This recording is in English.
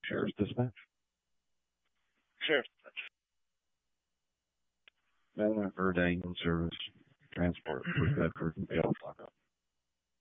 Sheriff's Dispatch. Sheriff. I've heard ambulance service transport for Bedford and Bell.